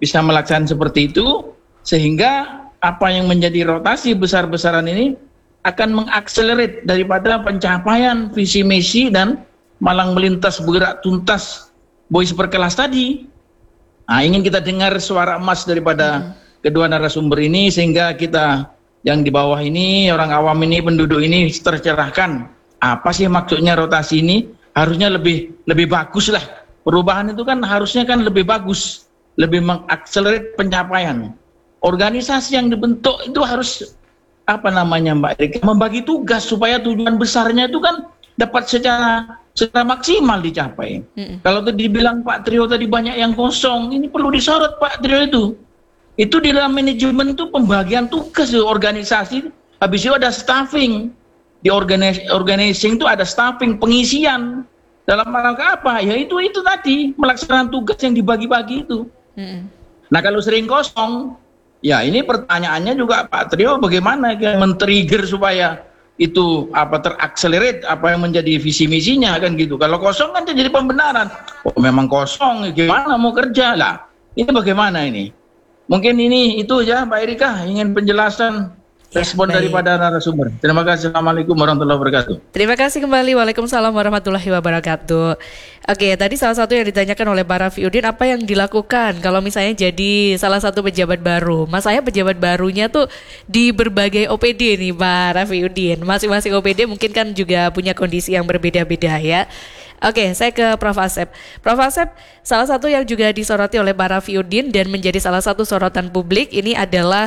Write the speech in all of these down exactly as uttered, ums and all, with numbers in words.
bisa melaksanakan seperti itu, sehingga apa yang menjadi rotasi besar-besaran ini akan mengakselerate daripada pencapaian visi misi dan malang melintas bergerak tuntas boys berkelas tadi. Nah, ingin kita dengar suara emas daripada hmm. kedua narasumber ini, sehingga kita yang di bawah ini, orang awam ini, penduduk ini tercerahkan. Apa sih maksudnya rotasi ini? Harusnya lebih lebih bagus lah. Perubahan itu kan harusnya kan lebih bagus, lebih mengakselerate pencapaian. Organisasi yang dibentuk itu harus apa namanya Mbak Erika, membagi tugas supaya tujuan besarnya itu kan dapat secara secara maksimal dicapai. Mm-mm. Kalau tadi dibilang Pak Trio tadi banyak yang kosong, ini perlu disorot Pak Trio itu. Itu di dalam manajemen itu pembagian tugas di organisasi, habis itu ada staffing. Di organis- organizing itu ada staffing, pengisian. Dalam rangka apa? Ya itu itu tadi, melaksanakan tugas yang dibagi-bagi itu. Mm-mm. Nah kalau sering kosong, ya ini pertanyaannya juga Pak Trio bagaimana men-trigger supaya itu apa terakselerate apa yang menjadi visi misinya kan gitu. Kalau kosong kan jadi pembenaran. Oh memang kosong, gimana mau kerja lah. Ini bagaimana ini? Mungkin ini itu ya Mbak Erika, ingin penjelasan respon ya, daripada narasumber. Terima kasih. Assalamualaikum warahmatullahi wabarakatuh. Terima kasih kembali. Waalaikumsalam warahmatullahi wabarakatuh. Oke, tadi salah satu yang ditanyakan oleh Pak Rafiuddin, apa yang dilakukan kalau misalnya jadi salah satu pejabat baru. Mas saya pejabat barunya tuh di berbagai O P D nih Pak Rafiuddin. Masing-masing O P D mungkin kan juga punya kondisi yang berbeda-beda ya. Oke, saya ke Prof Asep. Prof Asep, salah satu yang juga disoroti oleh Pak Rafiuddin dan menjadi salah satu sorotan publik ini adalah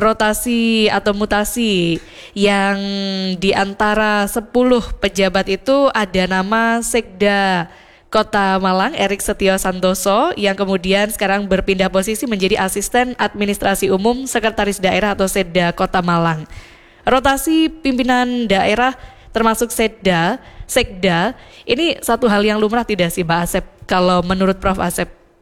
rotasi atau mutasi yang di antara sepuluh pejabat itu ada nama Sekda Kota Malang, Erik Setio Santoso, yang kemudian sekarang berpindah posisi menjadi Asisten Administrasi Umum Sekretaris Daerah atau Setda Kota Malang. Rotasi pimpinan daerah termasuk Setda, Sekda, ini satu hal yang lumrah tidak sih Pak Asep, kalau menurut Prof Asep?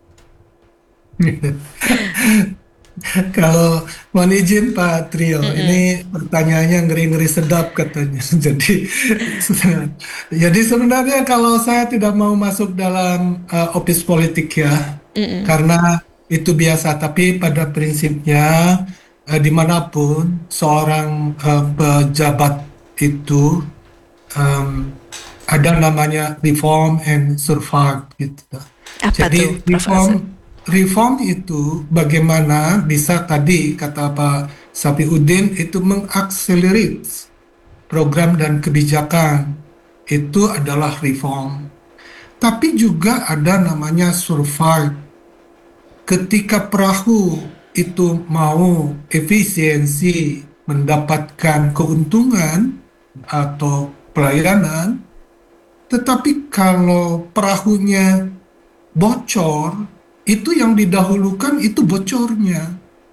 Kalau mohon izin Pak Trio, mm-hmm. ini pertanyaannya ngeri-ngeri sedap katanya. Jadi, jadi sebenarnya kalau saya tidak mau masuk dalam uh, opis politik ya, mm-hmm. karena itu biasa. Tapi pada prinsipnya uh, dimanapun seorang uh, pejabat itu um, ada namanya reform and survive gitu. Apa Jadi tuh, reform reform itu bagaimana bisa tadi kata Pak Safiuddin itu mengakselerate program dan kebijakan, itu adalah reform. Tapi juga ada namanya survive. Ketika perahu itu mau efisiensi, mendapatkan keuntungan atau pelayanan, tetapi kalau perahunya bocor, itu yang didahulukan itu bocornya.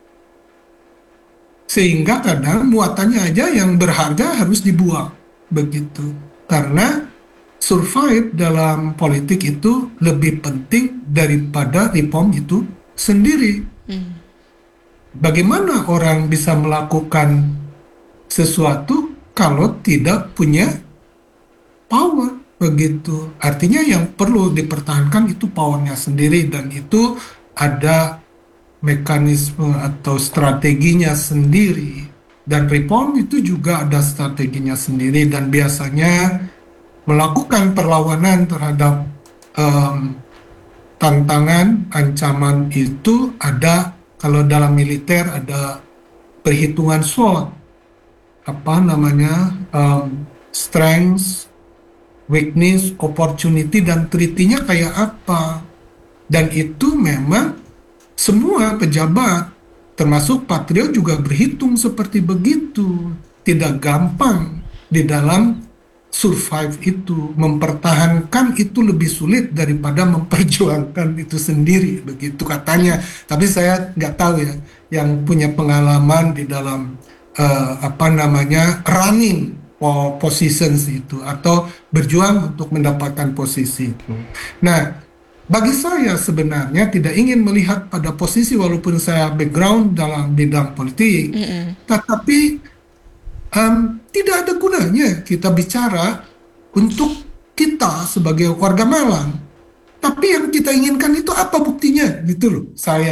Sehingga kadang muatannya aja yang berharga harus dibuang. Begitu. Karena survive dalam politik itu lebih penting daripada reform itu sendiri. Hmm. Bagaimana orang bisa melakukan sesuatu kalau tidak punya power? Begitu. Artinya yang perlu dipertahankan itu powernya sendiri, dan itu ada mekanisme atau strateginya sendiri. Dan reform itu juga ada strateginya sendiri, dan biasanya melakukan perlawanan terhadap um, tantangan, ancaman itu ada. Kalau dalam militer ada perhitungan SWOT, apa namanya, um, strengths, weakness, opportunity, dan treaty-nya kayak apa. Dan itu memang semua pejabat, termasuk Pak Trio juga berhitung seperti begitu. Tidak gampang di dalam survive itu. Mempertahankan itu lebih sulit daripada memperjuangkan itu sendiri, begitu katanya. Tapi saya nggak tahu ya, yang punya pengalaman di dalam uh, apa namanya running positions itu, atau berjuang untuk mendapatkan posisi itu. Nah, bagi saya sebenarnya tidak ingin melihat pada posisi, walaupun saya background dalam bidang politik, mm-hmm. tetapi um, tidak ada gunanya kita bicara untuk kita sebagai warga Malang. Tapi yang kita inginkan itu apa buktinya, gitu loh. Saya